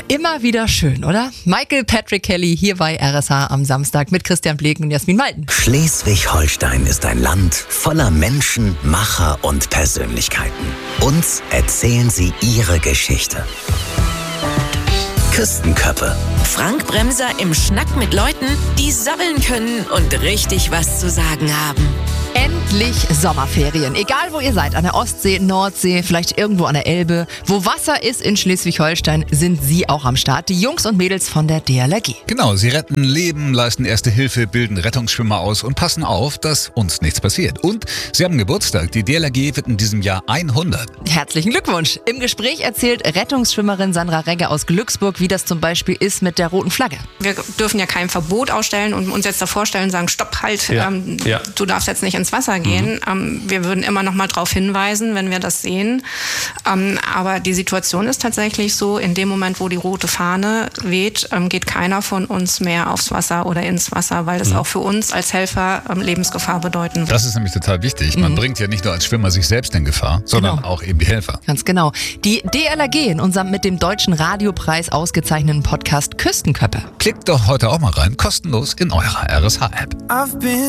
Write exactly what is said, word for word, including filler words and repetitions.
Immer wieder schön, oder? Michael Patrick Kelly hier bei R S H am Samstag mit Christian Bleken und Jasmin Malten. Schleswig-Holstein ist ein Land voller Menschen, Macher und Persönlichkeiten. Uns erzählen sie ihre Geschichte. Küstenköppe. Frank Bremser im Schnack mit Leuten, die sabbeln können und richtig was zu sagen haben. Endlich Sommerferien. Egal wo ihr seid, an der Ostsee, Nordsee, vielleicht irgendwo an der Elbe. Wo Wasser ist in Schleswig-Holstein, sind sie auch am Start. Die Jungs und Mädels von der D L R G. Genau, sie retten Leben, leisten Erste Hilfe, bilden Rettungsschwimmer aus und passen auf, dass uns nichts passiert. Und sie haben Geburtstag. Die D L R G wird in diesem Jahr hundert. Herzlichen Glückwunsch. Im Gespräch erzählt Rettungsschwimmerin Sandra Regge aus Glücksburg, wie das zum Beispiel ist mit der roten Flagge. Wir dürfen ja kein Verbot ausstellen und uns jetzt davor stellen und sagen, stopp, halt, Ja. ähm, Ja. du darfst jetzt nicht ins Wasser gehen. Mhm. Ähm, wir würden immer noch mal darauf hinweisen, wenn wir das sehen. Ähm, aber die Situation ist tatsächlich so, in dem Moment, wo die rote Fahne weht, ähm, geht keiner von uns mehr aufs Wasser oder ins Wasser, weil das mhm. auch für uns als Helfer ähm, Lebensgefahr bedeuten wird. Das ist nämlich total wichtig. Man mhm. bringt ja nicht nur als Schwimmer sich selbst in Gefahr, sondern genau. auch eben die Helfer. Ganz genau. Die D L R G in unserem mit dem Deutschen Radiopreis ausgezeichneten Podcast Küstenköppe. Klickt doch heute auch mal rein, kostenlos in eurer R S H-App.